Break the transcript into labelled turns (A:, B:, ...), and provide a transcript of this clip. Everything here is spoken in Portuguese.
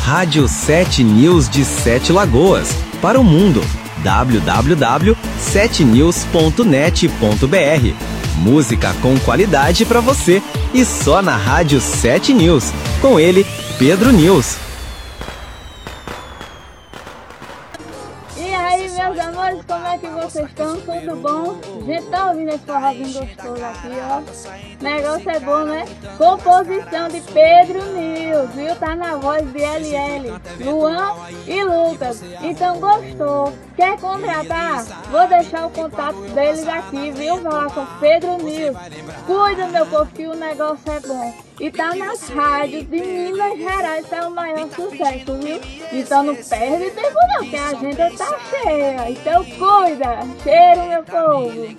A: Rádio 7 News de Sete Lagoas, para o mundo. www.7news.net.br. Música com qualidade para você e só na Rádio 7 News. Com ele, Pedro News.
B: E aí, meus amores, como é que vocês estão? Tudo bom? Gente, tá ouvindo esse forrozinho gostoso aqui, ó? Negócio é bom, né? Composição de Pedro News, viu? Tá na voz de LL, Luan e Lucas. Então, gostou? Quer contratar? Vou deixar o contato deles aqui, viu? Vai lá com Pedro News. Cuida, meu povo, que o negócio é bom. E tá nas rádios de Minas Gerais, tá o maior sucesso, viu? Então não perde tempo não, que a agenda tá cheia. Então cuida. Cheiro, meu povo.